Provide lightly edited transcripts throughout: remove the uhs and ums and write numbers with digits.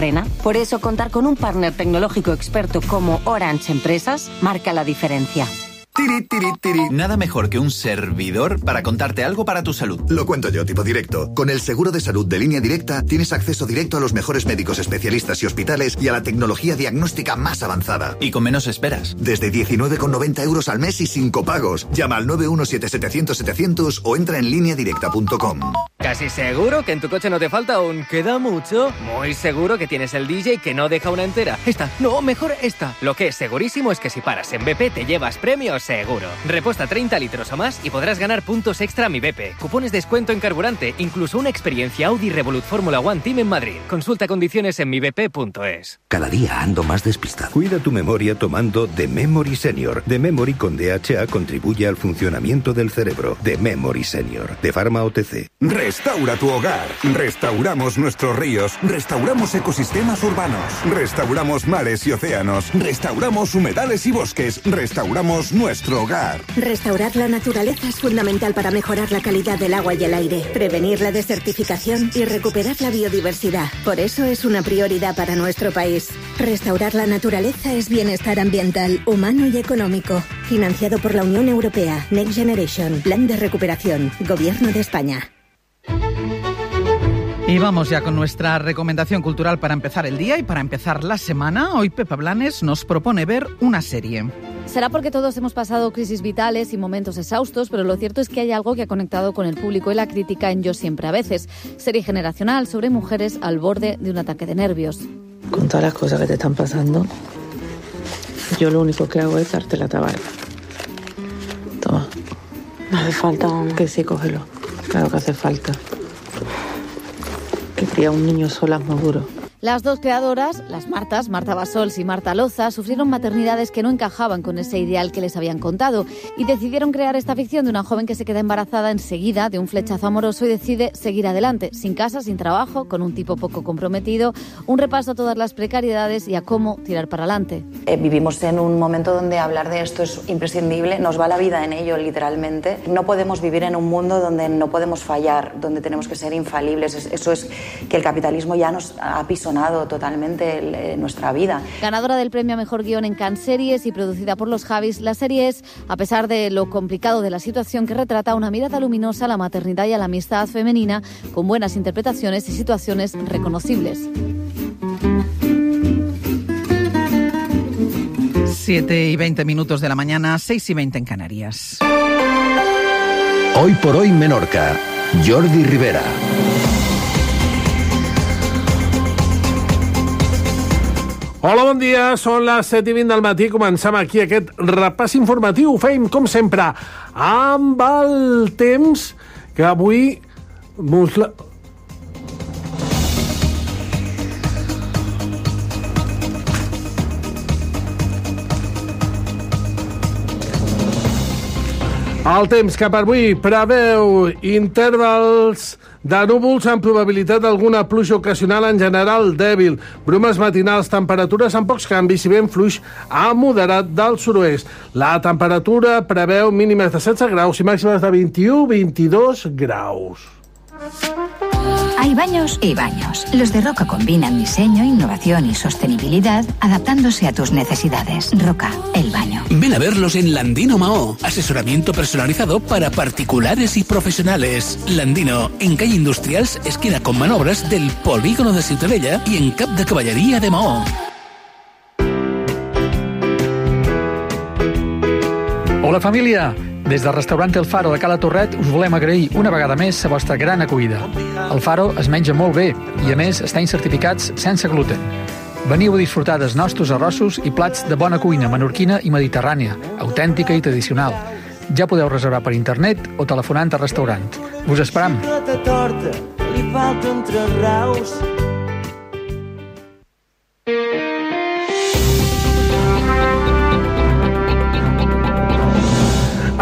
frena. Por eso, contar con un partner tecnológico experto como Orange Empresas marca la diferencia. Tiri, tiri, tiri. Nada mejor que un servidor para contarte algo para tu salud. Lo cuento yo, tipo directo. Con el seguro de salud de Línea Directa tienes acceso directo a los mejores médicos especialistas y hospitales y a la tecnología diagnóstica más avanzada. Y con menos esperas. Desde 19,90 euros al mes y sin copagos. Llama al 917-700-700 o entra en lineadirecta.com. ¿Casi seguro que en tu coche no te falta un queda mucho? Muy seguro que tienes el DJ que no deja una entera. Esta, no, mejor esta. Lo que es segurísimo es que si paras en BP te llevas premios seguro. Repuesta 30 litros o más y podrás ganar puntos extra a Mi BP, cupones de descuento en carburante, incluso una experiencia Audi Revolut Fórmula One Team en Madrid. Consulta condiciones en mibp.es. Cada día ando más despistado. Cuida tu memoria tomando The Memory Senior. The Memory con DHA contribuye al funcionamiento del cerebro. The Memory Senior, de Pharma OTC. Restaura tu hogar. Restauramos nuestros ríos. Restauramos ecosistemas urbanos. Restauramos mares y océanos. Restauramos humedales y bosques. Restauramos nuestro hogar. Restaurar la naturaleza es fundamental para mejorar la calidad del agua y el aire, prevenir la desertificación y recuperar la biodiversidad. Por eso es una prioridad para nuestro país. Restaurar la naturaleza es bienestar ambiental, humano y económico. Financiado por la Unión Europea. Next Generation. Plan de recuperación. Gobierno de España. Y vamos ya con nuestra recomendación cultural para empezar el día y para empezar la semana. Hoy Pepa Blanes nos propone ver una serie. Será porque todos hemos pasado crisis vitales y momentos exhaustos, pero lo cierto es que hay algo que ha conectado con el público y la crítica en Yo siempre a veces. Serie generacional sobre mujeres al borde de un ataque de nervios. Con todas las cosas que te están pasando, yo lo único que hago es darte la tabarca. Toma. No hace falta. Que sí, cógelo. Claro que hace falta. Que criar un niño sola es muy duro. Las dos creadoras, las Martas, Marta Basols y Marta Loza, sufrieron maternidades que no encajaban con ese ideal que les habían contado y decidieron crear esta ficción de una joven que se queda embarazada enseguida de un flechazo amoroso y decide seguir adelante, sin casa, sin trabajo, con un tipo poco comprometido, un repaso a todas las precariedades y a cómo tirar para adelante. Vivimos en un momento donde hablar de esto es imprescindible, nos va la vida en ello literalmente. No podemos vivir en un mundo donde no podemos fallar, donde tenemos que ser infalibles. Eso es que el capitalismo ya nos ha pisonado totalmente nuestra vida. Ganadora del premio a Mejor Guión en Cannes Series y producida por los Javis, la serie es, a pesar de lo complicado de la situación, que retrata una mirada luminosa a la maternidad y a la amistad femenina, con buenas interpretaciones y situaciones reconocibles. 7:20 de la mañana, 6:20 en Canarias. Hoy por hoy Menorca, Jordi Rivera. Hola, bon dia, són les 7:20 del matí, comencem aquí aquest repàs informatiu, ho feim com sempre amb el temps que avui el temps que per avui preveu intervals de núvols amb probabilitat d'alguna pluja ocasional, en general dèbil, brumes matinals, temperatures amb pocs canvis i vent fluix a moderat del sud-oest. La temperatura preveu mínimes de 16 graus i màximes de 21-22 graus. Hay baños y baños. Los de Roca combinan diseño, innovación y sostenibilidad, adaptándose a tus necesidades. Roca, el baño. Ven a verlos en Landino Mahó. Asesoramiento personalizado para particulares y profesionales. Landino, en calle Industrials, esquina con manobras del Polígono de Ciutadella y en Cap de Caballería de Mahó. Hola família! Des del restaurant El Faro de Cala Torret us volem agrair una vegada més la vostra gran acollida. El Faro es menja molt bé i a més estan certificats sense gluten. Veniu a disfrutar dels nostres arrossos i plats de bona cuina menorquina i mediterrània, autèntica i tradicional. Ja podeu reservar per internet o telefonant al restaurant. Us esperam! Li falten 3 raus.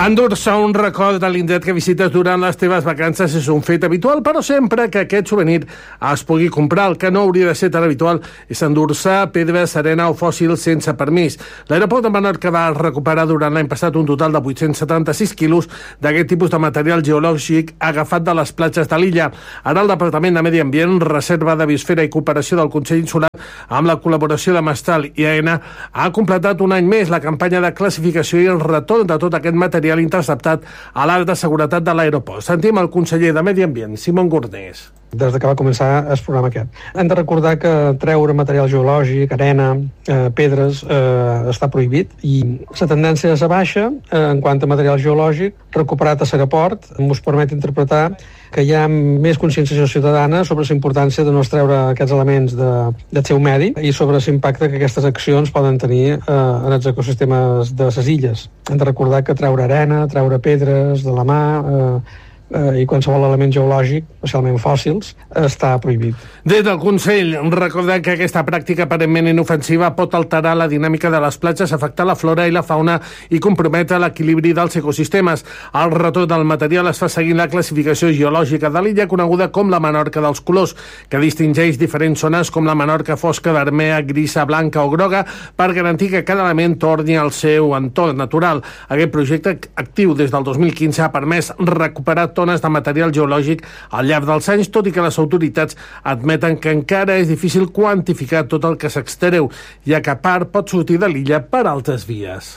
Endur-se un record de l'indret que visites durant les teves vacances és un fet habitual, però sempre que aquest souvenir es pugui comprar. El que no hauria de ser tan habitual és endur-se pedres, arena o fòssils sense permís. L'aeroport de Menorca va recuperar durant l'any passat un total de 876 quilos d'aquest tipus de material geològic agafat de les platges de l'illa. Ara el Departament de Medi Ambient, Reserva de Biosfera i Cooperació del Consell Insular, amb la col·laboració de Mestral i AENA, ha completat un any més la campanya de classificació i el retorn de tot aquest material interceptat a l'àrea de seguretat de l'aeroport. Sentim el conseller de Medi Ambient, Simon Gordés. Des que va començar el programa aquest. Hem de recordar que treure material geològic, arena, pedres, està prohibit, i la tendència és a baixa en quant a material geològic recuperat a l'aeroport. Ens permet interpretar que hi ha més conscienciació ciutadana sobre la importància de no treure aquests elements del seu medi i sobre l'impacte que aquestes accions poden tenir en els ecosistemes de les illes. Hem de recordar que treure arena, treure pedres de la mà i qualsevol element geològic, especialment fòssils, està prohibit. Des del Consell recordem que aquesta pràctica aparentment inofensiva pot alterar la dinàmica de les platges, afectar la flora i la fauna i comprometre l'equilibri dels ecosistemes. El retorn del material es fa seguint la classificació geològica de l'illa coneguda com la Menorca dels colors, que distingeix diferents zones com la Menorca fosca, vermella, grisa, blanca o groga per garantir que cada element torni al seu entorn natural. Aquest projecte actiu des del 2015 ha permès recuperar tones de material geològic al llarg dels anys, tot i que les autoritats admeten que encara és difícil quantificar tot el que s'extreu, ja que part pot sortir de l'illa per altres vies.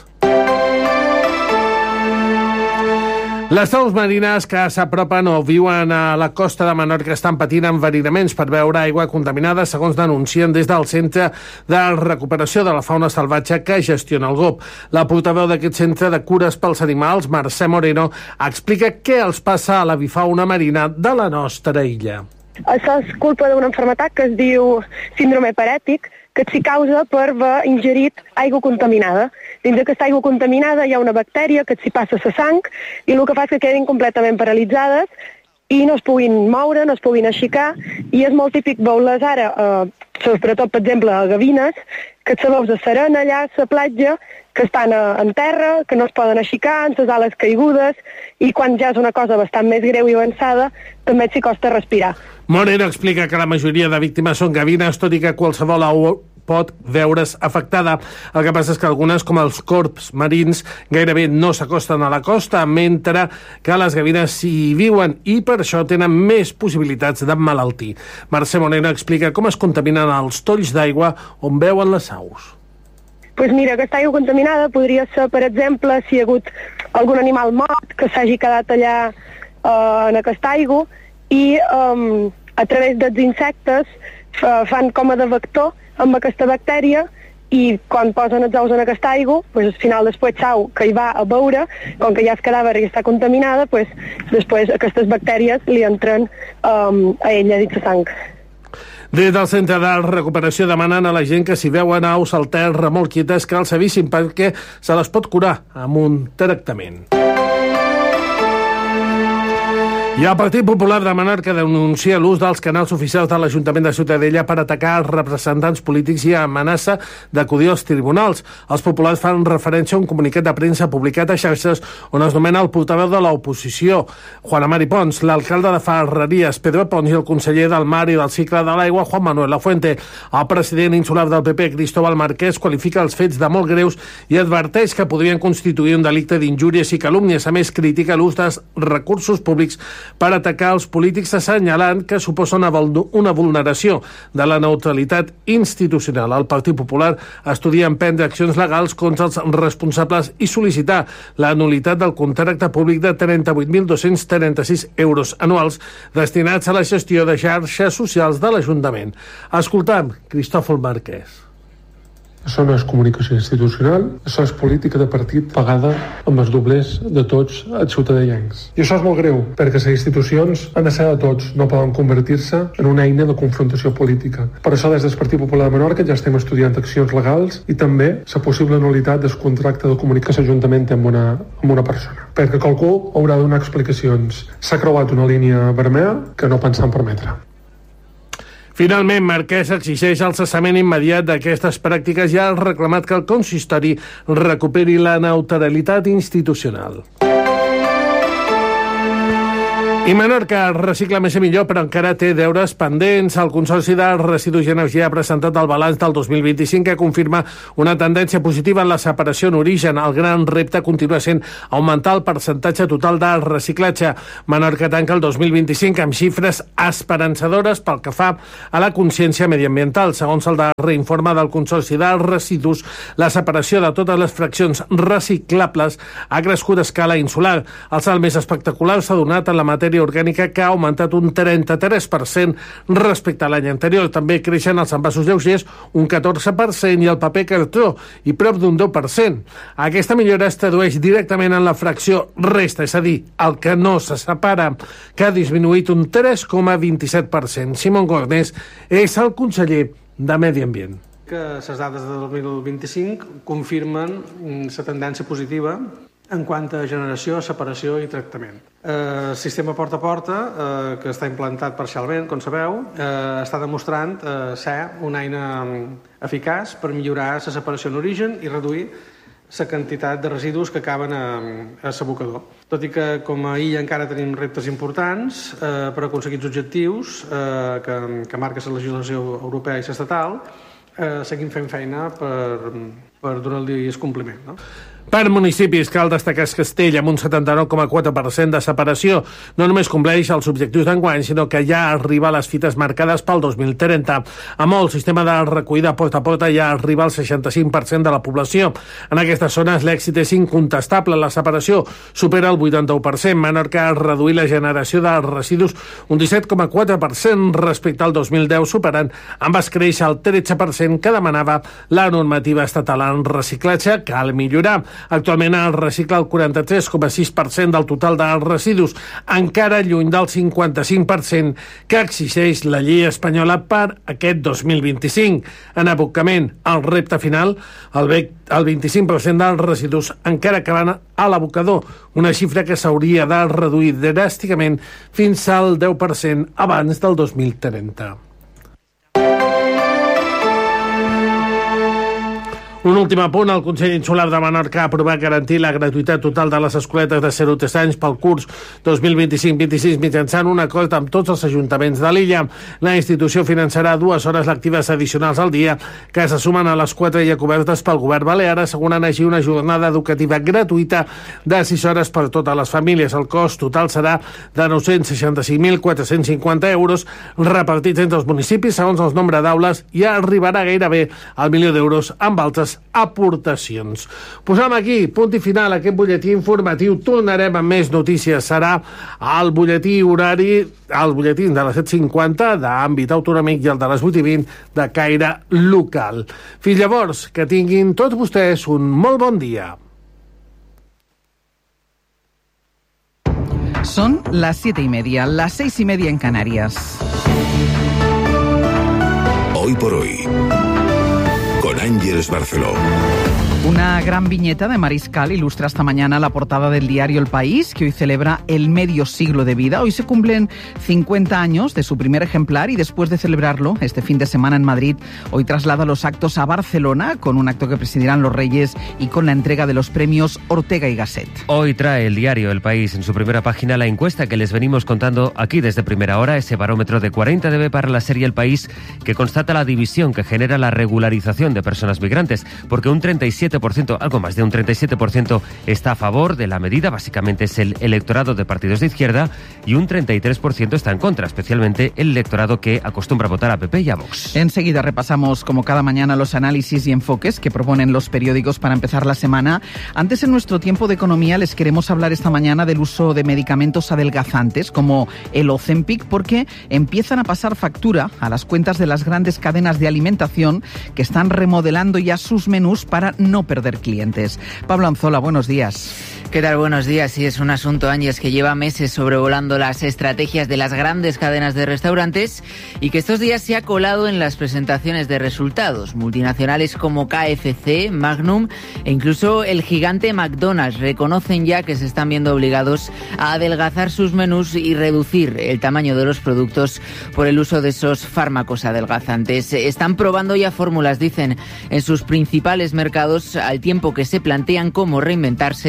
Les aus marines que s'apropen o viuen a la costa de Menorca estan patint enverinaments per beure aigua contaminada, segons denuncien des del Centre de Recuperació de la Fauna Salvatge que gestiona el GOP. La portaveu d'aquest centre de cures pels animals, Mercè Moreno, explica què els passa a l'avifauna marina de la nostra illa. Això és culpa d'una malaltia que es diu síndrome parètic, que s'hi causa per haver ingerit aigua contaminada. Dins d'aquesta aigua contaminada hi ha una bactèria que s'hi passa a la sang i el que fa és que quedin completament paralitzades i no es puguin moure, no es puguin aixecar, i és molt típic veure-les ara, sobretot, per exemple, a gavines, que se veus a serena allà a la platja, que estan en terra, que no es poden aixecar, amb les ales caigudes, i quan ja és una cosa bastant més greu i avançada, també s'hi costa respirar. Moreno explica que la majoria de víctimes són gavines, tot i que qualsevol au pot veure's afectada. El que passa és que algunes, com els corbs marins, gairebé no s'acosten a la costa, mentre que les gavines hi viuen i per això tenen més possibilitats d'emmalaltir. Mercè Moreno explica com es contaminen els tolls d'aigua on veuen les aus. Pues mira, aquesta aigua contaminada podria ser, per exemple, si hi ha hagut algun animal mort que s'hagi quedat allà en aquesta aigua i a través dels insectes fan com a de vector amb aquesta bactèria i quan posen els ous en aquesta aigua, pues, al final després l'au que hi va a beure, com que ja és cadàver i està contaminada, pues, després aquestes bactèries li entren a ella dins la sang. Des del Centre de Recuperació demanen a la gent que si veuen aus al terra molt quietes que els avisin perquè se les pot curar amb un tractament. I el Partit Popular de Menorca denuncia l'ús dels canals oficials de l'Ajuntament de Ciutadella per atacar els representants polítics i amenaça d'acudir als tribunals. Els populars fan referència a un comunicat de premsa publicat a xarxes on es nomena el portaveu de l'oposició, Juana Mari Pons, l'alcalde de Ferreries, Pedro Pons, i el conseller del Mar i del Cicle de l'Aigua, Juan Manuel Lafuente. El president insular del PP, Cristóbal Marquès, qualifica els fets de molt greus i adverteix que podrien constituir un delicte d'injúries i calúmnies. A més, critica l'ús dels recursos públics per atacar els polítics, assenyalant que suposa una vulneració de la neutralitat institucional. El Partit Popular estudia emprendre accions legals contra els responsables i sol·licitar la nul·litat del contracte públic de 38.236 euros anuals destinats a la gestió de xarxes socials de l'Ajuntament. Escoltam Cristòfol Marquès. Això no és comunicació institucional, això és política de partit pagada amb els doblers de tots els ciutadans. I això és molt greu, perquè les institucions han de ser de tots, no poden convertir-se en una eina de confrontació política. Per això, des del Partit Popular de Menorca ja estem estudiant accions legals i també la possible nul·litat del contracte de comunicació que l'Ajuntament té amb una persona. Perquè qualcú haurà de donar explicacions. S'ha creuat una línia vermella que no pensam permetre. Finalment, Marquès exigeix el cessament immediat d'aquestes pràctiques i ha reclamat que el consistori recuperi la neutralitat institucional. I Menorca recicla més i millor, però encara té deures pendents. El Consorci de Residus i Energia ha presentat el balanç del 2025 que confirma una tendència positiva en la separació en origen. El gran repte continua sent augmentar el percentatge total de reciclatge. Menorca tanca el 2025 amb xifres esperançadores pel que fa a la consciència mediambiental. Segons el darrer informe del Consorci de Residus, la separació de totes les fraccions reciclables ha crescut a escala insular. El salt més espectacular s'ha donat en la matèria orgànica, que ha augmentat un 33% respecte a l'any anterior. També creixen els envasos lleugers un 14% i el paper cartró i prop d'un 10%. Aquesta millora es tradueix directament en la fracció resta, és a dir, el que no se separa, que ha disminuït un 3,27%. Simon Gornés és el conseller de Medi Ambient. Que les dades del 2025 confirmen la tendència positiva en quant a generació, separació i tractament. El sistema porta a porta, que està implantat parcialment, com sabeu, està demostrant ser una eina eficaç per millorar la separació en origen i reduir la quantitat de residus que acaben a l'abocador. Tot i que com a illa encara tenim reptes importants per aconseguir els objectius que marca la legislació europea i l'estatal, seguim fent feina per donar-li el compliment, no? Per municipis, cal destacar Castell amb un 79,4% de separació. No només compleix els objectius d'enguany, sinó que ja arriba a les fites marcades pel 2030. A molt, el sistema de recollida porta a porta ja arriba al 65% de la població. En aquestes zones l'èxit és incontestable. La separació supera el 81%. Menorca ha reduït la generació de residus un 17,4% respecte al 2010, superant amb escreix el 13% que demanava la normativa estatal en reciclatge. Cal millorar. Actualment es recicla el 43,6% del total de residus, encara lluny del 55% que exigeix la llei espanyola per aquest 2025. En abocament, el repte final, el 25% dels residus encara acaben a l'abocador, una xifra que s'hauria de reduir dràsticament fins al 10% abans del 2030. Un últim apunt, el Consell Insular de Menorca ha aprovat garantir la gratuïtat total de les escoletes de 0 a 3 anys pel curs 2025-26 mitjançant un acord amb tots els ajuntaments de l'illa. La institució finançarà 2 hores lectives addicionals al dia que se sumen a les 4 ja cobertes pel govern balear, assegurant així una jornada educativa gratuïta de 6 hores per totes les famílies. El cost total serà de 965.450 euros repartits entre els municipis segons el nombre d'aules i arribarà gairebé al 1 milió d'euros amb altres aportacions. Posem aquí punt i final a aquest butlletí informatiu. Tornarem amb més notícies. Serà el butlletí horari, el butlletí de les 7:50 d'àmbit autonòmic i el de les 8:20 de caire local. Fins llavors, que tinguin tots vostès un molt bon dia. Son las 7:30, las 6:30 en Canarias. Hoy por hoy, con Ángeles Barceló. Una gran viñeta de Mariscal ilustra esta mañana la portada del diario El País, que hoy celebra el medio siglo de vida. Hoy se cumplen 50 años de su primer ejemplar y después de celebrarlo este fin de semana en Madrid, hoy traslada los actos a Barcelona con un acto que presidirán los Reyes y con la entrega de los premios Ortega y Gasset. Hoy trae el diario El País en su primera página la encuesta que les venimos contando aquí desde primera hora, ese barómetro de 40 dB para la serie El País que constata la división que genera la regularización de personas migrantes, porque un 37%, algo más de un 37% está a favor de la medida, básicamente es el electorado de partidos de izquierda, y un 33% está en contra, especialmente el electorado que acostumbra a votar a PP y a Vox. Enseguida repasamos, como cada mañana, los análisis y enfoques que proponen los periódicos para empezar la semana. Antes, en nuestro tiempo de economía, les queremos hablar esta mañana del uso de medicamentos adelgazantes como el Ozempic, porque empiezan a pasar factura a las cuentas de las grandes cadenas de alimentación que están remodelando ya sus menús para no perder clientes. Pablo Anzola, buenos días. ¿Qué tal? Buenos días. Sí, es un asunto, Ángeles, que lleva meses sobrevolando las estrategias de las grandes cadenas de restaurantes y que estos días se ha colado en las presentaciones de resultados. Multinacionales como KFC, Magnum e incluso el gigante McDonald's reconocen ya que se están viendo obligados a adelgazar sus menús y reducir el tamaño de los productos por el uso de esos fármacos adelgazantes. Están probando ya fórmulas, dicen, en sus principales mercados, al tiempo que se plantean cómo reinventarse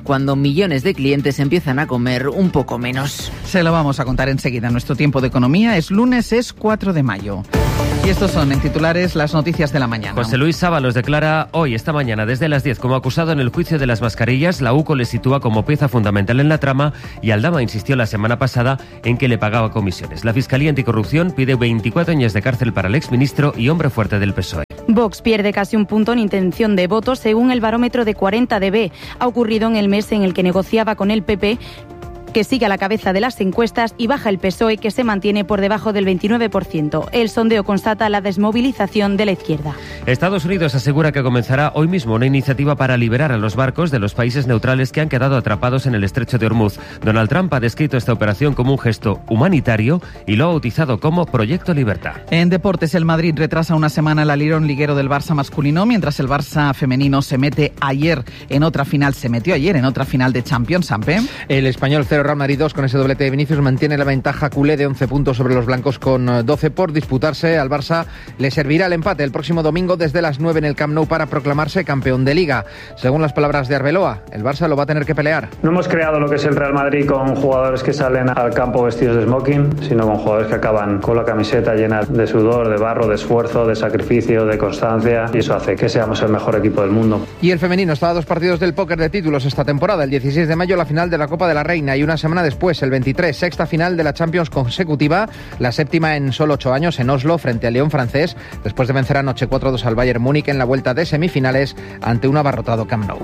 cuando millones de clientes empiezan a comer un poco menos. Se lo vamos a contar enseguida. Nuestro tiempo de economía es lunes, es 4 de mayo. Y estos son, en titulares, las noticias de la mañana. José Luis Sábalos declara hoy, esta mañana, desde las 10, como acusado en el juicio de las mascarillas. La UCO le sitúa como pieza fundamental en la trama y Aldama insistió la semana pasada en que le pagaba comisiones. La Fiscalía Anticorrupción pide 24 años de cárcel para el exministro y hombre fuerte del PSOE. Vox pierde casi un punto en intención de voto según el barómetro de 40dB. Ha ocurrido en el mes en el que negociaba con el PP, que sigue a la cabeza de las encuestas, y baja el PSOE, que se mantiene por debajo del 29%. El sondeo constata la desmovilización de la izquierda. Estados Unidos asegura que comenzará hoy mismo una iniciativa para liberar a los barcos de los países neutrales que han quedado atrapados en el estrecho de Hormuz. Donald Trump ha descrito esta operación como un gesto humanitario y lo ha bautizado como Proyecto Libertad. En deportes, el Madrid retrasa una semana el alirón liguero del Barça masculino, mientras el Barça femenino se metió ayer en otra final de Champions. Sampe. El español Real Madrid 2 con ese doblete de Vinicius mantiene la ventaja culé de 11 puntos sobre los blancos con 12 por disputarse. Al Barça le servirá el empate el próximo domingo desde las 9 en el Camp Nou para proclamarse campeón de Liga. Según las palabras de Arbeloa, el Barça lo va a tener que pelear. No hemos creado lo que es el Real Madrid con jugadores que salen al campo vestidos de smoking, sino con jugadores que acaban con la camiseta llena de sudor, de barro, de esfuerzo, de sacrificio, de constancia, y eso hace que seamos el mejor equipo del mundo. Y el femenino está a 2 partidos del póker de títulos esta temporada. El 16 de mayo la final de la Copa de la Reina y una semana después, el 23, sexta final de la Champions consecutiva, la séptima en solo 8 años en Oslo frente al Lyon francés, después de vencer anoche 4-2 al Bayern Múnich en la vuelta de semifinales ante un abarrotado Camp Nou.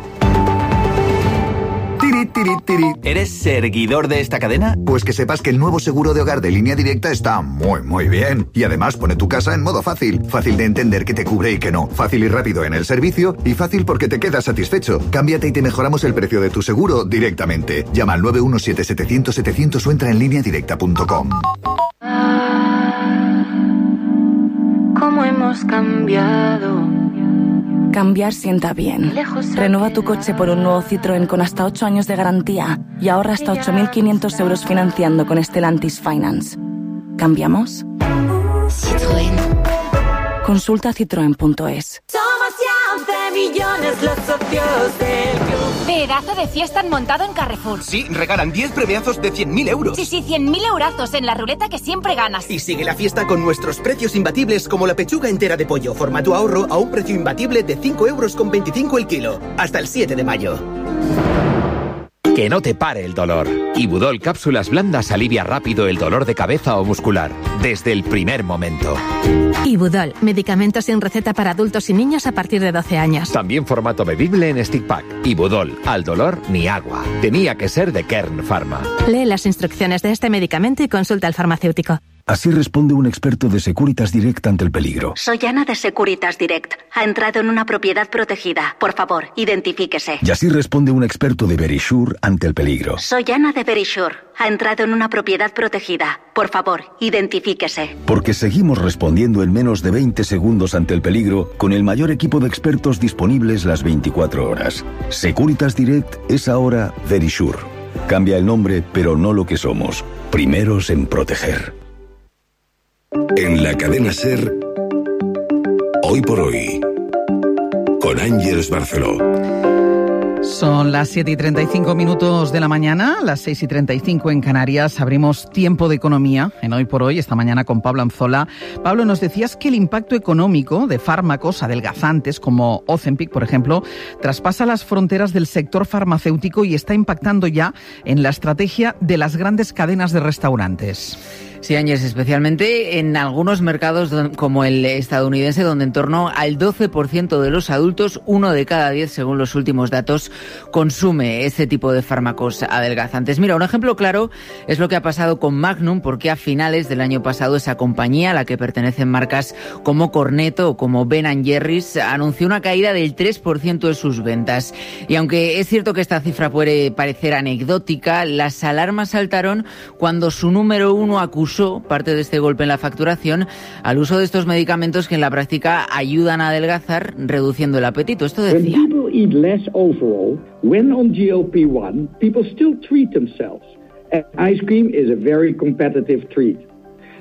¿Eres seguidor de esta cadena? Pues que sepas que el nuevo seguro de hogar de Línea Directa está muy bien. Y además pone tu casa en modo fácil. Fácil de entender qué te cubre y qué no. Fácil y rápido en el servicio. Y fácil porque te quedas satisfecho. Cámbiate y te mejoramos el precio de tu seguro directamente. Llama al 917-700-700 o entra en lineadirecta.com. ¿Cómo hemos cambiado? Cambiar sienta bien. Renueva tu coche por un nuevo Citroën con hasta 8 años de garantía y ahorra hasta 8.500 euros financiando con Stellantis Finance. ¿Cambiamos? Citroën. Consulta citroen.es. Somos ya 11 millones los socios del club. Pedazo de fiesta han montado en Carrefour. Sí, regalan 10 premiazos de 100.000 euros. Sí, 100.000 eurazos en la ruleta que siempre ganas. Y sigue la fiesta con nuestros precios imbatibles, como la pechuga entera de pollo, formato ahorro, a un precio imbatible de 5,25 € el kilo. Hasta el 7 de mayo. Que no te pare el dolor. Ibudol Cápsulas Blandas alivia rápido el dolor de cabeza o muscular, desde el primer momento. Ibudol, medicamentos sin receta para adultos y niños a partir de 12 años. También formato bebible en stick pack. Ibudol, al dolor ni agua. Tenía que ser de Kern Pharma. Lee las instrucciones de este medicamento y consulta al farmacéutico. Así responde un experto de Securitas Direct ante el peligro. Soy Ana de Securitas Direct. Ha entrado en una propiedad protegida. Por favor, identifíquese. Y así responde un experto de Verisure ante el peligro. Soy Ana de Verisure. Ha entrado en una propiedad protegida. Por favor, identifíquese. Porque seguimos respondiendo en menos de 20 segundos ante el peligro con el mayor equipo de expertos disponibles las 24 horas. Securitas Direct es ahora Verisure. Cambia el nombre, pero no lo que somos. Primeros en proteger. En la cadena SER, Hoy por Hoy, con Ángeles Barceló. Son las 7:35 de la mañana, las 6:35 en Canarias. Abrimos tiempo de economía en Hoy por Hoy, esta mañana con Pablo Anzola. Pablo, nos decías que el impacto económico de fármacos adelgazantes como Ozempic, por ejemplo, traspasa las fronteras del sector farmacéutico y está impactando ya en la estrategia de las grandes cadenas de restaurantes. Sí, Ángel, especialmente en algunos mercados como el estadounidense, donde en torno al 12% de los adultos, 1 de cada 10, según los últimos datos, consume este tipo de fármacos adelgazantes. Mira, un ejemplo claro es lo que ha pasado con Magnum, porque a finales del año pasado esa compañía, a la que pertenecen marcas como Cornetto o como Ben & Jerry's, anunció una caída del 3% de sus ventas. Y aunque es cierto que esta cifra puede parecer anecdótica, las alarmas saltaron cuando su número 1 acusó parte de este golpe en la facturación al uso de estos medicamentos que en la práctica ayudan a adelgazar, reduciendo el apetito. Esto decía. When people eat less overall, when on GLP-1, people still treat themselves. And ice cream is a very competitive treat.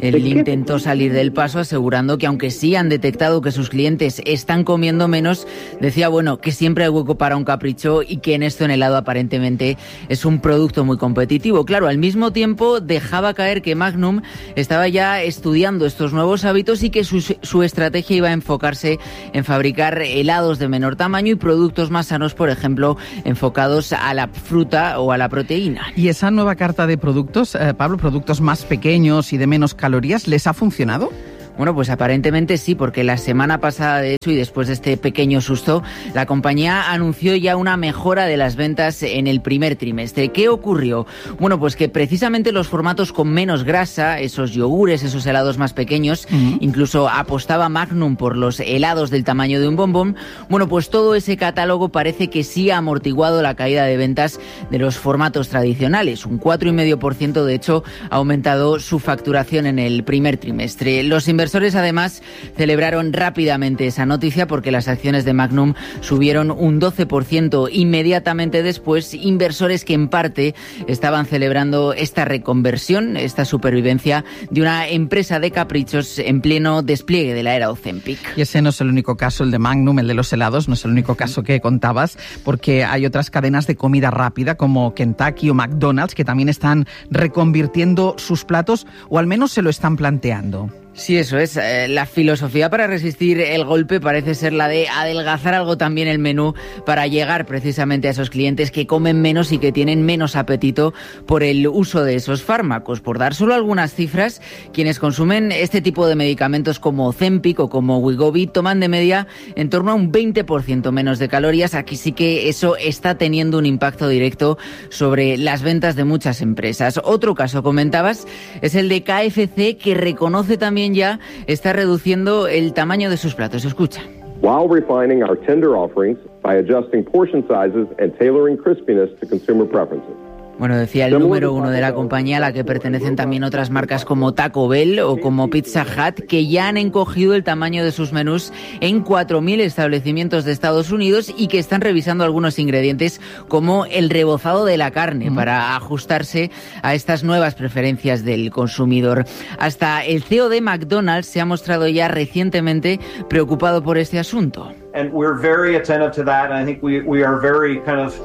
Él intentó salir del paso asegurando que aunque sí han detectado que sus clientes están comiendo menos, decía, bueno, que siempre hay hueco para un capricho y que en esto en helado aparentemente es un producto muy competitivo. Claro, al mismo tiempo dejaba caer que Magnum estaba ya estudiando estos nuevos hábitos y que su estrategia iba a enfocarse en fabricar helados de menor tamaño y productos más sanos, por ejemplo, enfocados a la fruta o a la proteína. ¿Y esa nueva carta de productos, Pablo, productos más pequeños y de menos calorías, les ha funcionado? Bueno, pues aparentemente sí, porque la semana pasada, de hecho, y después de este pequeño susto, la compañía anunció ya una mejora de las ventas en el primer trimestre. ¿Qué ocurrió? Bueno, pues que precisamente los formatos con menos grasa, esos yogures, esos helados más pequeños, incluso apostaba Magnum por los helados del tamaño de un bombón, bueno, pues todo ese catálogo parece que sí ha amortiguado la caída de ventas de los formatos tradicionales. Un 4,5%, de hecho, ha aumentado su facturación en el primer trimestre. Los inversores además celebraron rápidamente esa noticia porque las acciones de Magnum subieron un 12%. Inmediatamente después, inversores que en parte estaban celebrando esta reconversión, esta supervivencia de una empresa de caprichos en pleno despliegue de la era Ozempic. Y ese no es el único caso, el de Magnum, el de los helados, no es el único caso que contabas, porque hay otras cadenas de comida rápida como Kentucky o McDonald's que también están reconvirtiendo sus platos, o al menos se lo están planteando. Sí, eso es. La filosofía para resistir el golpe parece ser la de adelgazar algo también el menú para llegar precisamente a esos clientes que comen menos y que tienen menos apetito por el uso de esos fármacos. Por dar solo algunas cifras, quienes consumen este tipo de medicamentos como Ozempic o como Wegovy toman de media en torno a un 20% menos de calorías. Aquí sí que eso está teniendo un impacto directo sobre las ventas de muchas empresas. Otro caso, comentabas, es el de KFC, que reconoce también ya está reduciendo el tamaño de sus platos. Escucha. While refining our tender offerings by adjusting portion sizes and tailoring crispiness to consumer preferences. Bueno, decía el número uno de la compañía, a la que pertenecen también otras marcas como Taco Bell o como Pizza Hut, que ya han encogido el tamaño de sus menús en 4.000 establecimientos de Estados Unidos y que están revisando algunos ingredientes como el rebozado de la carne para ajustarse a estas nuevas preferencias del consumidor. Hasta el CEO de McDonald's se ha mostrado ya recientemente preocupado por este asunto. And we're very attentive to that, and I think we are very kind of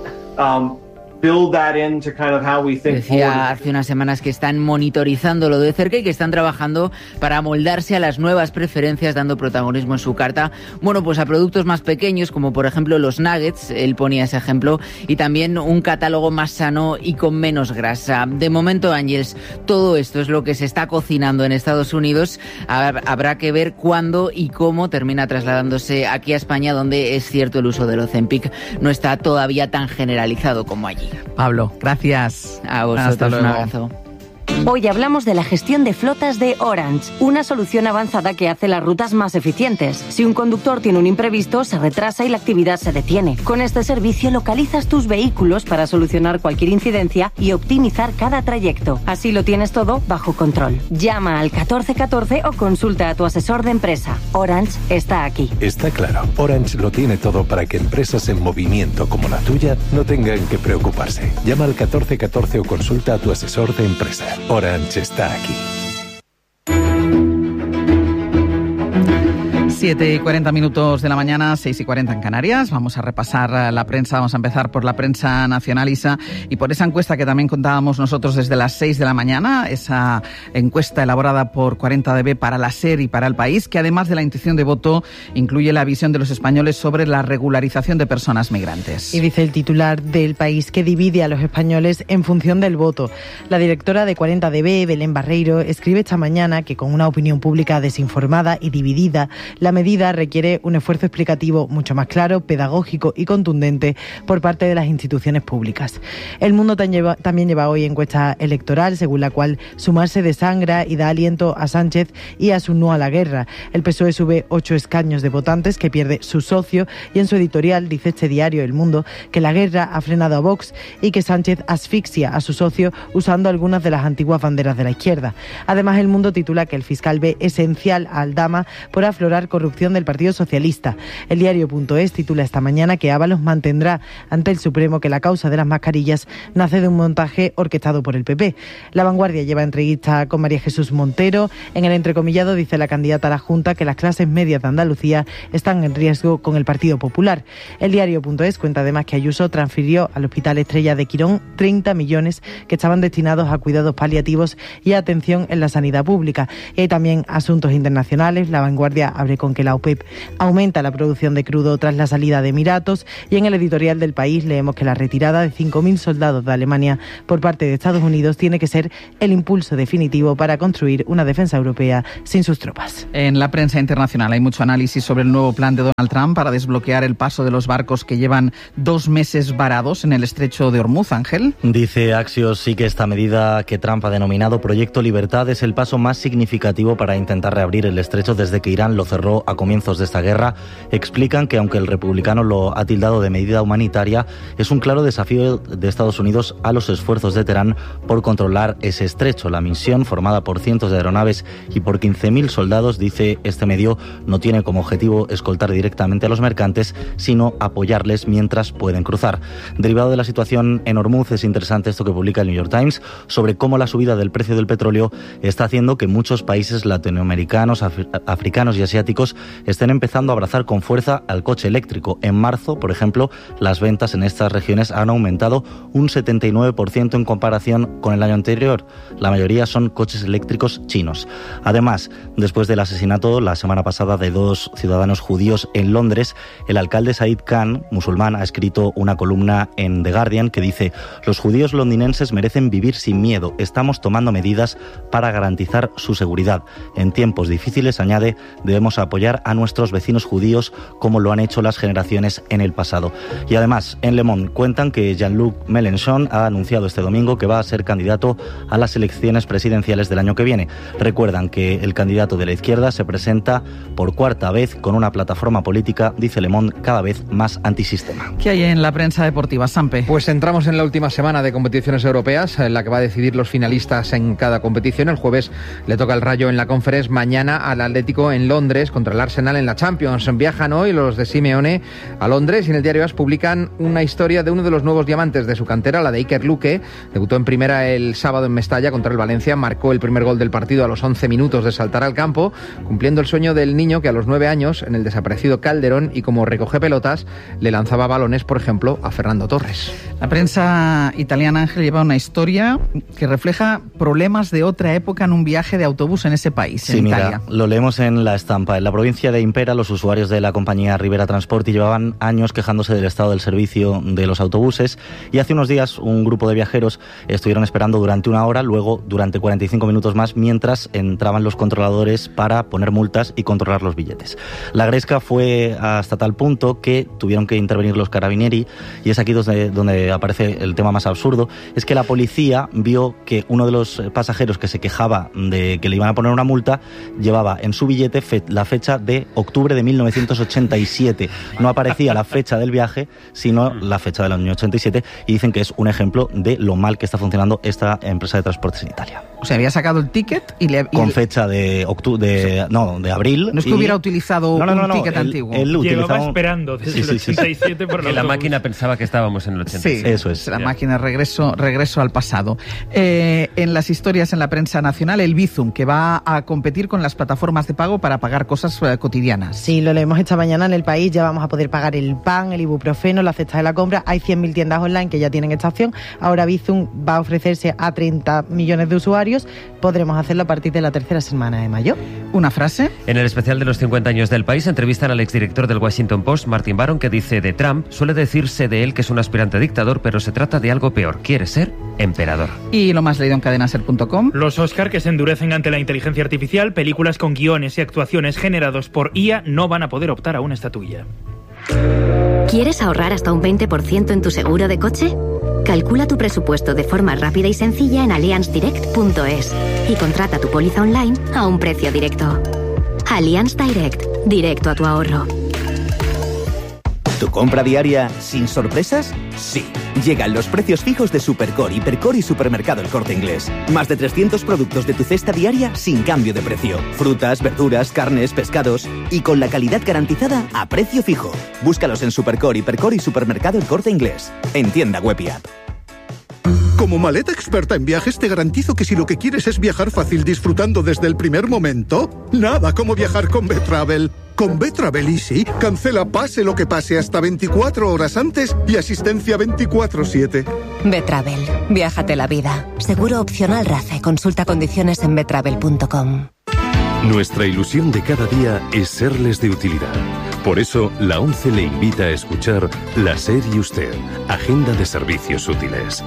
Decía hace unas semanas que están monitorizándolo de cerca y que están trabajando para moldarse a las nuevas preferencias, dando protagonismo en su carta, bueno, pues a productos más pequeños, como por ejemplo los nuggets, él ponía ese ejemplo, y también un catálogo más sano y con menos grasa. De momento, Ángels, todo esto es lo que se está cocinando en Estados Unidos. Habrá que ver cuándo y cómo termina trasladándose aquí a España, donde es cierto el uso del Ozempic no está todavía tan generalizado como allí. Pablo, gracias. A vosotros, un abrazo. Hoy hablamos de la gestión de flotas de Orange, una solución avanzada que hace las rutas más eficientes. Si un conductor tiene un imprevisto, se retrasa y la actividad se detiene. Con este servicio localizas tus vehículos para solucionar cualquier incidencia y optimizar cada trayecto. Así lo tienes todo bajo control. Llama al 1414 o consulta a tu asesor de empresa. Orange está aquí. Está claro, Orange lo tiene todo para que empresas en movimiento como la tuya no tengan que preocuparse. Llama al 1414 o consulta a tu asesor de empresa. Orange está aquí. 7:40 de la mañana, 6:40 en Canarias. Vamos a repasar la prensa, vamos a empezar por la prensa nacional, Isa, y por esa encuesta que también contábamos nosotros desde las 6 de la mañana, esa encuesta elaborada por 40DB para la SER y para El País, que además de la intención de voto, incluye la visión de los españoles sobre la regularización de personas migrantes. Y dice el titular del País que divide a los españoles en función del voto. La directora de 40DB, Belén Barreiro, escribe esta mañana que con una opinión pública desinformada y dividida, la medida requiere un esfuerzo explicativo mucho más claro, pedagógico y contundente por parte de las instituciones públicas. El Mundo también lleva hoy encuesta electoral, según la cual sumarse desangra y da aliento a Sánchez y a su no a la guerra. El PSOE sube 8 escaños de votantes que pierde su socio, y en su editorial dice este diario, El Mundo, que la guerra ha frenado a Vox y que Sánchez asfixia a su socio usando algunas de las antiguas banderas de la izquierda. Además, El Mundo titula que el fiscal ve esencial a Aldama por aflorar con corrupción del Partido Socialista. El diario.es titula esta mañana que Ábalos mantendrá ante el Supremo que la causa de las mascarillas nace de un montaje orquestado por el PP. La Vanguardia lleva entrevista con María Jesús Montero. En el entrecomillado dice la candidata a la Junta que las clases medias de Andalucía están en riesgo con el Partido Popular. El diario.es cuenta además que Ayuso transfirió al Hospital Estrella de Quirón 30 millones que estaban destinados a cuidados paliativos y a atención en la sanidad pública. Y hay también asuntos internacionales. La Vanguardia abre con que la OPEP aumenta la producción de crudo tras la salida de Emiratos, y en el editorial del País leemos que la retirada de 5.000 soldados de Alemania por parte de Estados Unidos tiene que ser el impulso definitivo para construir una defensa europea sin sus tropas. En la prensa internacional hay mucho análisis sobre el nuevo plan de Donald Trump para desbloquear el paso de los barcos que llevan 2 meses varados en el estrecho de Hormuz. Ángel. Dice Axios sí que esta medida que Trump ha denominado Proyecto Libertad es el paso más significativo para intentar reabrir el estrecho desde que Irán lo cerró a comienzos de esta guerra. Explican que aunque el republicano lo ha tildado de medida humanitaria, es un claro desafío de Estados Unidos a los esfuerzos de Teherán por controlar ese estrecho. La misión, formada por cientos de aeronaves y por 15.000 soldados, dice este medio, no tiene como objetivo escoltar directamente a los mercantes, sino apoyarles mientras pueden cruzar. Derivado de la situación en Hormuz, es interesante esto que publica el New York Times sobre cómo la subida del precio del petróleo está haciendo que muchos países latinoamericanos, africanos y asiáticos estén empezando a abrazar con fuerza al coche eléctrico. En marzo, por ejemplo, las ventas en estas regiones han aumentado un 79% en comparación con el año anterior. La mayoría son coches eléctricos chinos. Además, después del asesinato la semana pasada de 2 ciudadanos judíos en Londres, el alcalde Said Khan, musulmán, ha escrito una columna en The Guardian que dice: los judíos londinenses merecen vivir sin miedo. Estamos tomando medidas para garantizar su seguridad. En tiempos difíciles, añade, debemos apoyar a nuestros vecinos judíos como lo han hecho las generaciones en el pasado. Y además, en Le Monde cuentan que Jean-Luc Mélenchon ha anunciado este domingo que va a ser candidato a las elecciones presidenciales del año que viene. Recuerdan que el candidato de la izquierda se presenta por 4ª vez con una plataforma política, dice Le Monde, cada vez más antisistema. ¿Qué hay en la prensa deportiva, Sampe? Pues entramos en la última semana de competiciones europeas, en la que va a decidir los finalistas en cada competición. El jueves le toca el Rayo en la Conference, mañana al Atlético en Londres contra el Arsenal en la Champions. Viajan hoy los de Simeone a Londres y en el diario AS publican una historia de uno de los nuevos diamantes de su cantera, la de Iker Luque. Debutó en primera el sábado en Mestalla contra el Valencia, marcó el primer gol del partido a los 11 minutos de saltar al campo, cumpliendo el sueño del niño que a los 9 años, en el desaparecido Calderón y como recoge pelotas, le lanzaba balones, por ejemplo, a Fernando Torres. La prensa italiana, Ángel, lleva una historia que refleja problemas de otra época en un viaje de autobús en ese país, sí, en mira, Italia. Lo leemos en la estampa. En la provincia de Impera, los usuarios de la compañía Rivera Transporti llevaban años quejándose del estado del servicio de los autobuses, y hace unos días un grupo de viajeros estuvieron esperando durante 1 hora, luego durante 45 minutos más, mientras entraban los controladores para poner multas y controlar los billetes. La gresca fue hasta tal punto que tuvieron que intervenir los carabinieri, y es aquí donde aparece el tema más absurdo. Es que la policía vio que uno de los pasajeros que se quejaba de que le iban a poner una multa llevaba en su billete la fecha de octubre de 1987. No aparecía la fecha del viaje, sino la fecha del año 87, y dicen que es un ejemplo de lo mal que está funcionando esta empresa de transportes en Italia. O sea, había sacado el ticket con fecha de abril. No es que hubiera utilizado un ticket antiguo. Llevaba esperando desde el 87 por que la máquina pensaba que estábamos en el 87. Sí, eso es. La máquina regreso al pasado. En las historias en la prensa nacional, el Bizum, que va a competir con las plataformas de pago para pagar cosas cotidianas. Sí, lo leemos esta mañana en El País. Ya vamos a poder pagar el pan, el ibuprofeno, la cesta de la compra. Hay 100.000 tiendas online que ya tienen esta opción. Ahora Bizum va a ofrecerse a 30 millones de usuarios. Podremos hacerlo a partir de la 3ª semana de mayo. ¿Una frase? En el especial de los 50 años del País entrevistan al exdirector del Washington Post, Martin Baron, que dice de Trump: suele decirse de él que es un aspirante a dictador, pero se trata de algo peor. Quiere ser emperador. Y lo más leído en cadenaser.com. Los Oscar que se endurecen ante la inteligencia artificial. Películas con guiones y actuaciones generados por IA no van a poder optar a una estatuilla. ¿Quieres ahorrar hasta un 20% en tu seguro de coche? Calcula tu presupuesto de forma rápida y sencilla en allianzdirect.es y contrata tu póliza online a un precio directo. Allianz Direct, directo a tu ahorro. ¿Tu compra diaria sin sorpresas? Sí. Llegan los precios fijos de Supercore, Hipercore y Supermercado El Corte Inglés. Más de 300 productos de tu cesta diaria sin cambio de precio. Frutas, verduras, carnes, pescados y con la calidad garantizada a precio fijo. Búscalos en Supercore, Hipercore y Supermercado El Corte Inglés. En tienda web y app. Como maleta experta en viajes, te garantizo que si lo que quieres es viajar fácil disfrutando desde el primer momento, nada como viajar con Betravel. Con Betravel Easy, cancela pase lo que pase hasta 24 horas antes y asistencia 24/7. Betravel, viájate la vida. Seguro opcional RACE. Consulta condiciones en betravel.com. Nuestra ilusión de cada día es serles de utilidad. Por eso, la ONCE le invita a escuchar La SER y Usted, Agenda de Servicios Útiles.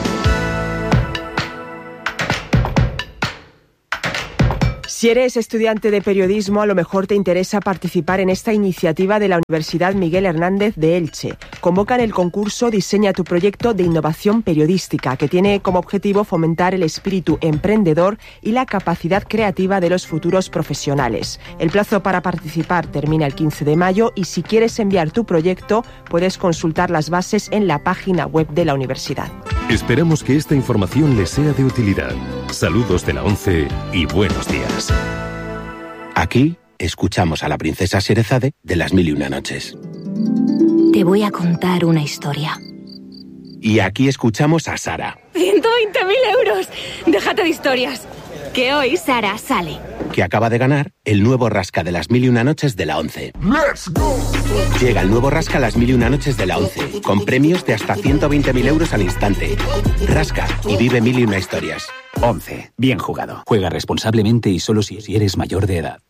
Si eres estudiante de periodismo, a lo mejor te interesa participar en esta iniciativa de la Universidad Miguel Hernández de Elche. Convocan el concurso Diseña tu proyecto de innovación periodística, que tiene como objetivo fomentar el espíritu emprendedor y la capacidad creativa de los futuros profesionales. El plazo para participar termina el 15 de mayo y si quieres enviar tu proyecto, puedes consultar las bases en la página web de la universidad. Esperamos que esta información les sea de utilidad. Saludos de la ONCE y buenos días. Aquí escuchamos a la princesa Sherezade de Las Mil y Una Noches. Te voy a contar una historia. Y aquí escuchamos a Sara, 120.000 euros. Déjate de historias. Que hoy Sara sale. que acaba de ganar el nuevo Rasca de Las Mil y Una Noches de la ONCE. ¡Let's go! Llega el nuevo Rasca Las Mil y Una Noches de la ONCE, con premios de hasta 120.000 euros al instante. Rasca y vive mil y una historias. ONCE. Bien jugado. Juega responsablemente y solo si eres mayor de edad.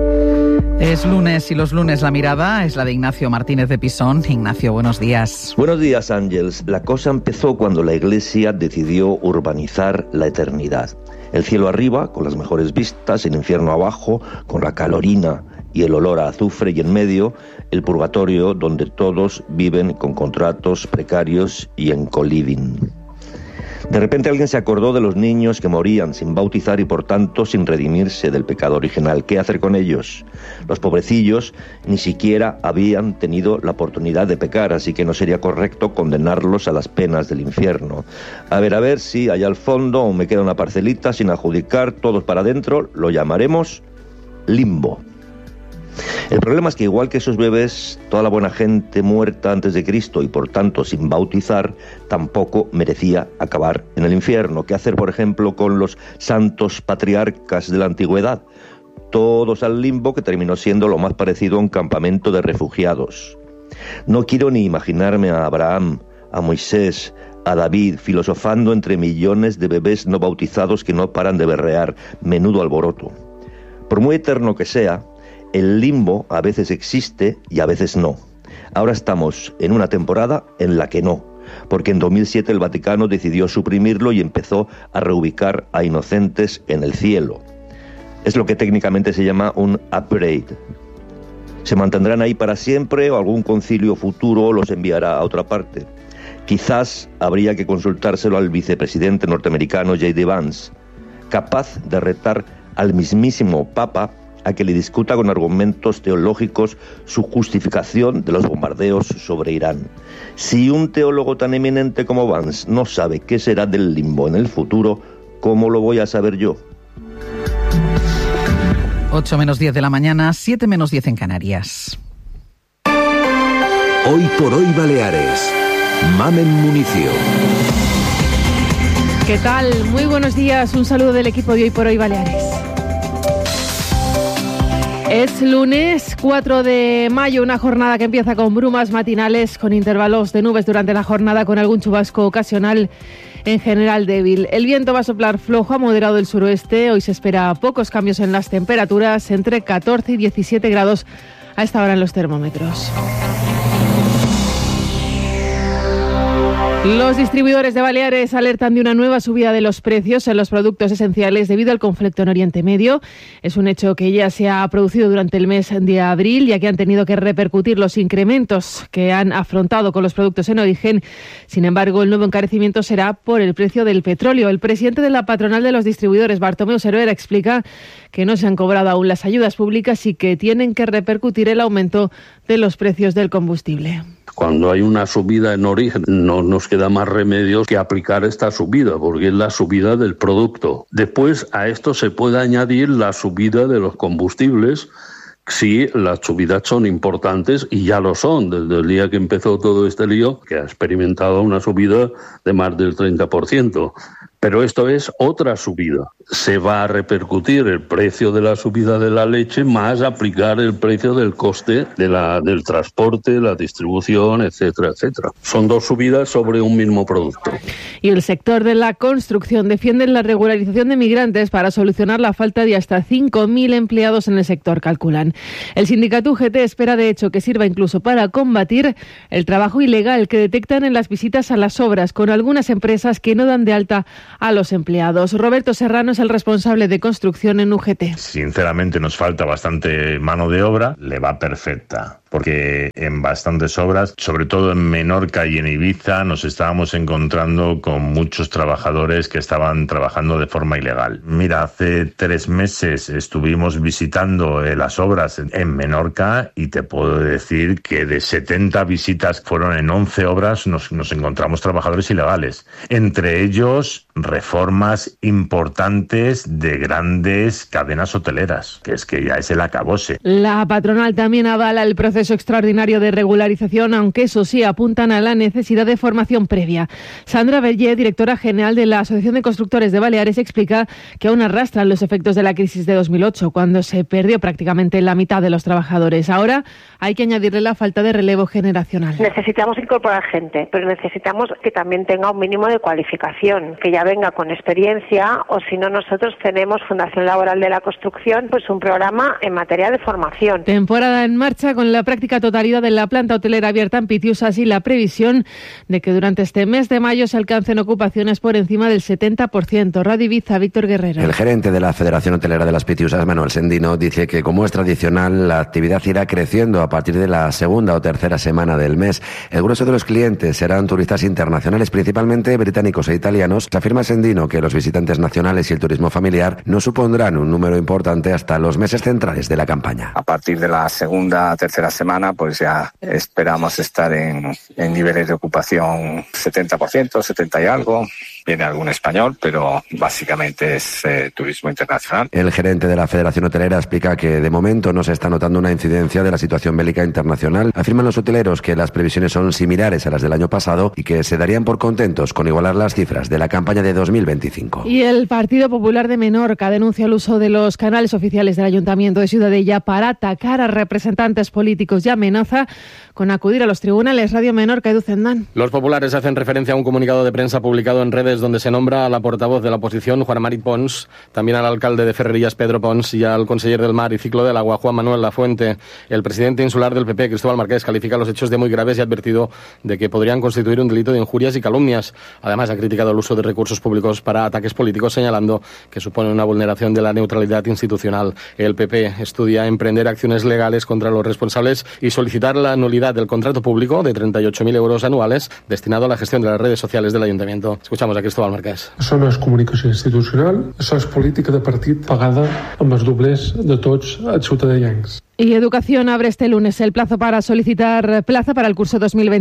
Es lunes y los lunes la mirada es la de Ignacio Martínez de Pisón. Ignacio, buenos días. Buenos días, Ángels. La cosa empezó cuando la Iglesia decidió urbanizar la eternidad. El cielo arriba, con las mejores vistas, el infierno abajo, con la calorina y el olor a azufre, y en medio, el purgatorio, donde todos viven con contratos precarios y en co-living. De repente alguien se acordó de los niños que morían sin bautizar y por tanto sin redimirse del pecado original. ¿Qué hacer con ellos? Los pobrecillos ni siquiera habían tenido la oportunidad de pecar, así que no sería correcto condenarlos a las penas del infierno. A ver, si allá al fondo aún me queda una parcelita sin adjudicar, todos para adentro, lo llamaremos limbo. El problema es que igual que esos bebés, toda la buena gente muerta antes de Cristo y por tanto sin bautizar, tampoco merecía acabar en el infierno. ¿Qué hacer, por ejemplo, con los santos patriarcas de la antigüedad? Todos al limbo, que terminó siendo lo más parecido a un campamento de refugiados. No quiero ni imaginarme a Abraham, a Moisés, a David, filosofando entre millones de bebés no bautizados que no paran de berrear. Menudo alboroto. Por muy eterno que sea, el limbo a veces existe y a veces no. Ahora estamos en una temporada en la que no, porque en 2007 el Vaticano decidió suprimirlo y empezó a reubicar a inocentes en el cielo. Es lo que técnicamente se llama un upgrade. ¿Se mantendrán ahí para siempre o algún concilio futuro los enviará a otra parte? Quizás habría que consultárselo al vicepresidente norteamericano J.D. Vance, capaz de retar al mismísimo Papa a que le discuta con argumentos teológicos su justificación de los bombardeos sobre Irán. Si un teólogo tan eminente como Vance no sabe qué será del limbo en el futuro, ¿cómo lo voy a saber yo? 8 menos 10 de la mañana, 7 menos 10 en Canarias. Hoy por hoy Baleares. Mamen Municio. ¿Qué tal? Muy buenos días. Un saludo del equipo de Hoy por hoy Baleares. Es lunes 4 de mayo, una jornada que empieza con brumas matinales, con intervalos de nubes durante la jornada, con algún chubasco ocasional, en general débil. El viento va a soplar flojo a moderado del suroeste. Hoy se espera pocos cambios en las temperaturas, entre 14 y 17 grados a esta hora en los termómetros. Los distribuidores de Baleares alertan de una nueva subida de los precios en los productos esenciales debido al conflicto en Oriente Medio. Es un hecho que ya se ha producido durante el mes de abril, ya que han tenido que repercutir los incrementos que han afrontado con los productos en origen. Sin embargo, el nuevo encarecimiento será por el precio del petróleo. El presidente de la patronal de los distribuidores, Bartomeu Cervera, explica que no se han cobrado aún las ayudas públicas y que tienen que repercutir el aumento de los precios del combustible. Cuando hay una subida en origen, no nos queda más remedio que aplicar esta subida, porque es la subida del producto. Después, a esto se puede añadir la subida de los combustibles, si las subidas son importantes, y ya lo son, desde el día que empezó todo este lío, que ha experimentado una subida de más del 30%. Pero esto es otra subida. Se va a repercutir el precio de la subida de la leche más aplicar el precio del coste del transporte, la distribución, etcétera, etcétera. Son dos subidas sobre un mismo producto. Y el sector de la construcción defiende la regularización de migrantes para solucionar la falta de hasta 5.000 empleados en el sector, calculan. El sindicato UGT espera, de hecho, que sirva incluso para combatir el trabajo ilegal que detectan en las visitas a las obras con algunas empresas que no dan de alta a los empleados. Roberto Serrano es el responsable de construcción en UGT. Sinceramente nos falta bastante mano de obra, le va perfecta, porque en bastantes obras, sobre todo en Menorca y en Ibiza, nos estábamos encontrando con muchos trabajadores que estaban trabajando de forma ilegal. Mira, hace 3 meses estuvimos visitando las obras en Menorca y te puedo decir que de 70 visitas fueron en 11 obras, nos encontramos trabajadores ilegales. Entre ellos, reformas importantes de grandes cadenas hoteleras, que es que ya es el acabose. La patronal también avala el proceso extraordinario de regularización, aunque eso sí apuntan a la necesidad de formación previa. Sandra Bellé, directora general de la Asociación de Constructores de Baleares, explica que aún arrastran los efectos de la crisis de 2008, cuando se perdió prácticamente la mitad de los trabajadores. Ahora hay que añadirle la falta de relevo generacional. Necesitamos incorporar gente, pero necesitamos que también tenga un mínimo de cualificación, que ya venga con experiencia, o si no, nosotros tenemos Fundación Laboral de la Construcción, pues un programa en materia de formación. Temporada en marcha con la práctica totalidad de la planta hotelera abierta en Pitiusas y la previsión de que durante este mes de mayo se alcancen ocupaciones por encima del 70%. Radio Ibiza, Víctor Guerrero. El gerente de la Federación Hotelera de las Pitiusas, Manuel Sendino, dice que como es tradicional, la actividad irá creciendo a partir de la segunda o tercera semana del mes. El grueso de los clientes serán turistas internacionales, principalmente británicos e italianos. Afirma Sendino que los visitantes nacionales y el turismo familiar no supondrán un número importante hasta los meses centrales de la campaña. A partir de la segunda, tercera semana, pues ya esperamos estar en niveles de ocupación 70%, 70 y algo. Viene algún español, pero básicamente es turismo internacional. El gerente de la Federación Hotelera explica que de momento no se está notando una incidencia de la situación bélica internacional. Afirman los hoteleros que las previsiones son similares a las del año pasado y que se darían por contentos con igualar las cifras de la campaña de 2025. Y el Partido Popular de Menorca denuncia el uso de los canales oficiales del Ayuntamiento de Ciudadella para atacar a representantes políticos y amenaza con acudir a los tribunales. Radio Menorca, Edu Zendán. Los populares hacen referencia a un comunicado de prensa publicado en redes donde se nombra a la portavoz de la oposición, Juan Mari Pons, también al alcalde de Ferrerías, Pedro Pons, y al conseller del Mar y Ciclo del Agua, Juan Manuel Lafuente. El presidente insular del PP, Cristóbal Marqués, califica los hechos de muy graves y ha advertido de que podrían constituir un delito de injurias y calumnias. Además, ha criticado el uso de recursos públicos para ataques políticos, señalando que supone una vulneración de la neutralidad institucional. El PP estudia emprender acciones legales contra los responsables y solicitar la nulidad del contrato público de 38.000 euros anuales destinado a la gestión de las redes sociales del Ayuntamiento. Escuchamos a Cristóbal Marqués. Això no és comunicació institucional, això és política de partit pagada amb els doblers de tots els ciutadans. Y Educación abre este lunes el plazo para solicitar plaza para el curso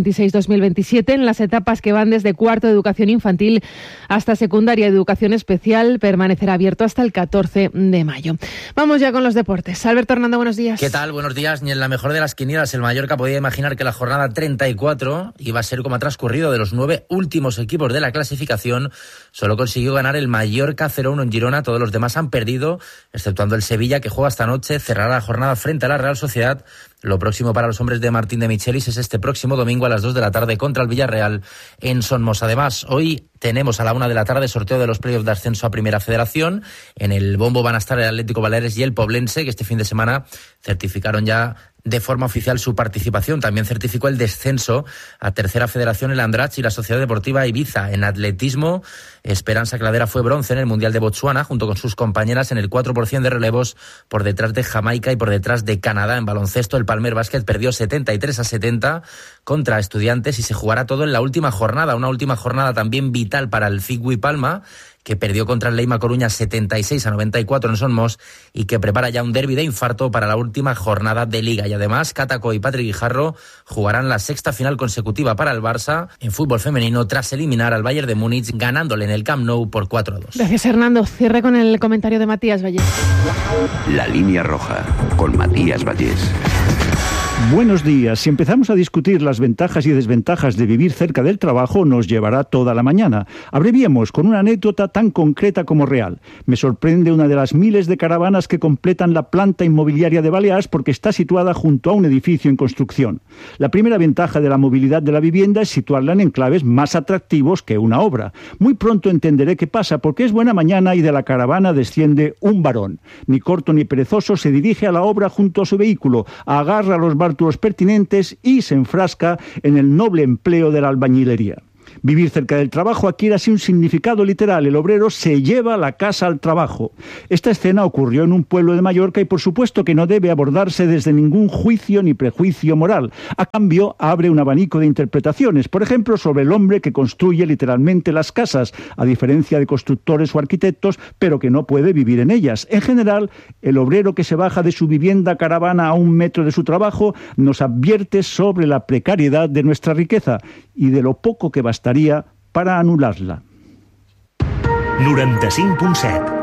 2026-2027 en las etapas que van desde cuarto de educación infantil hasta secundaria de educación especial. Permanecerá abierto hasta el 14 de mayo. Vamos ya con los deportes. Alberto Hernando, buenos días. ¿Qué tal? Buenos días. Ni en la mejor de las quinielas el Mallorca podía imaginar que la jornada 34 iba a ser como ha transcurrido. De los 9 últimos equipos de la clasificación, solo consiguió ganar el Mallorca 0-1 en Girona. Todos los demás han perdido, exceptuando el Sevilla, que juega esta noche. Cerrará la jornada frente a la Real Sociedad. Lo próximo para los hombres de Martín de Michelis es este próximo domingo a las 2 de la tarde contra el Villarreal en Somos. Además, hoy tenemos a la 1 de la tarde sorteo de los playoffs de ascenso a Primera Federación. En el bombo van a estar el Atlético Baleares y el Poblense, que este fin de semana certificaron ya de forma oficial su participación. También certificó el descenso a Tercera Federación el Andratx y la Sociedad Deportiva Ibiza. En atletismo, Esperanza Cladera fue bronce en el Mundial de Botsuana, junto con sus compañeras en el 4% de relevos, por detrás de Jamaica y por detrás de Canadá. En baloncesto, el Palmer Basket perdió 73-70 contra Estudiantes y se jugará todo en la última jornada. Una última jornada también vital para el Cigui Palma, que perdió contra el Leima Coruña 76-94 en Somos y que prepara ya un derbi de infarto para la última jornada de Liga. Y además, Cataco y Patrick Guijarro jugarán la sexta final consecutiva para el Barça en fútbol femenino tras eliminar al Bayern de Múnich, ganándole en el Camp Nou por 4-2. Gracias, Hernando. Cierre con el comentario de Matías Vallés. La línea roja, con Matías Vallés. Buenos días. Si empezamos a discutir las ventajas y desventajas de vivir cerca del trabajo, nos llevará toda la mañana. Abreviemos con una anécdota tan concreta como real. Me sorprende una de las miles de caravanas que completan la planta inmobiliaria de Baleares porque está situada junto a un edificio en construcción. La primera ventaja de la movilidad de la vivienda es situarla en enclaves más atractivos que una obra. Muy pronto entenderé qué pasa, porque es buena mañana y de la caravana desciende un varón. Ni corto ni perezoso, se dirige a la obra junto a su vehículo, agarra los bártulos pertinentes y se enfrasca en el noble empleo de la albañilería. Vivir cerca del trabajo adquiere así un significado literal. El obrero se lleva la casa al trabajo. Esta escena ocurrió en un pueblo de Mallorca y por supuesto que no debe abordarse desde ningún juicio ni prejuicio moral. A cambio, abre un abanico de interpretaciones, por ejemplo, sobre el hombre que construye literalmente las casas, a diferencia de constructores o arquitectos, pero que no puede vivir en ellas. En general, el obrero que se baja de su vivienda caravana a 1 metro de su trabajo nos advierte sobre la precariedad de nuestra riqueza y de lo poco que bastaría para anularla. 95.7.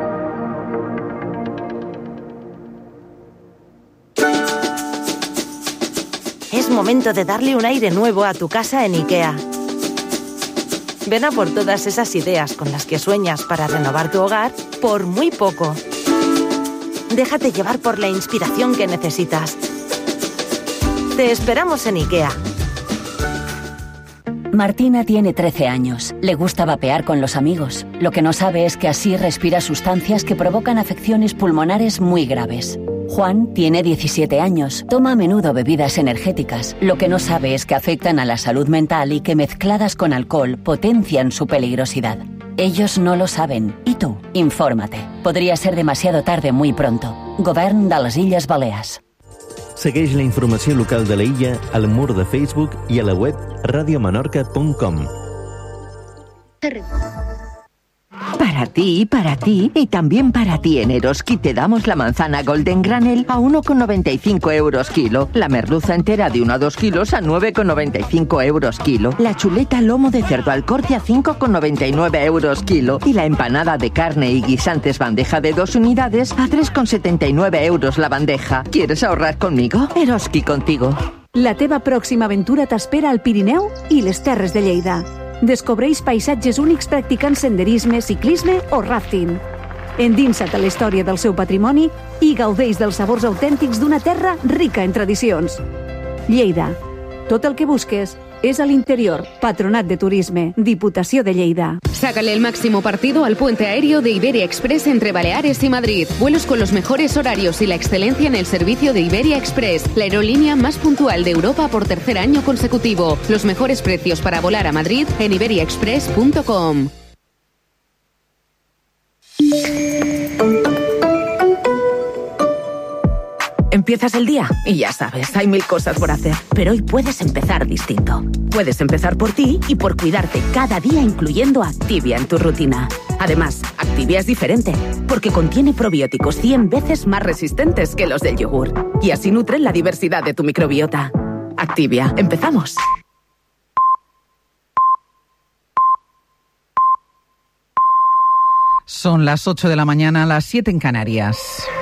Es momento de darle un aire nuevo a tu casa en IKEA. Ven a por todas esas ideas con las que sueñas para renovar tu hogar por muy poco. Déjate llevar por la inspiración que necesitas. Te esperamos en IKEA. Martina tiene 13 años. Le gusta vapear con los amigos. Lo que no sabe es que así respira sustancias que provocan afecciones pulmonares muy graves. Juan tiene 17 años. Toma a menudo bebidas energéticas. Lo que no sabe es que afectan a la salud mental y que mezcladas con alcohol potencian su peligrosidad. Ellos no lo saben. ¿Y tú? Infórmate. Podría ser demasiado tarde muy pronto. Govern de les Illes Balears. Segueix la informació local de la illa al mur de Facebook i a la web radiomenorca.com. Para ti y también para ti en Eroski te damos la manzana Golden Granel a 1,95 euros kilo, la merluza entera de 1 a 2 kilos a 9,95 euros kilo, la chuleta lomo de cerdo al corte a 5,99 euros kilo y la empanada de carne y guisantes bandeja de 2 unidades a 3,79 euros la bandeja. ¿Quieres ahorrar conmigo? Eroski contigo. La teva pròxima aventura t'espera al Pirineu i les Terres de Lleida. Descobreix paisatges únics practicant senderisme, ciclisme o rafting. Endinsa't a la història del seu patrimoni i gaudeix dels sabors autèntics d'una terra rica en tradicions. Lleida. Tot el que busques es al interior. Patronat de Turisme, Diputació de Lleida. Sácale el máximo partido al puente aéreo de Iberia Express entre Baleares y Madrid. Vuelos con los mejores horarios y la excelencia en el servicio de Iberia Express, la aerolínea más puntual de Europa por 3er año consecutivo. Los mejores precios para volar a Madrid en iberiaexpress.com. Empiezas el día y ya sabes, hay 1000 cosas por hacer. Pero hoy puedes empezar distinto. Puedes empezar por ti y por cuidarte cada día, incluyendo Activia en tu rutina. Además, Activia es diferente, porque contiene probióticos 100 veces más resistentes que los del yogur. Y así nutren la diversidad de tu microbiota. Activia, empezamos. Son las 8 de la mañana, las 7 en Canarias.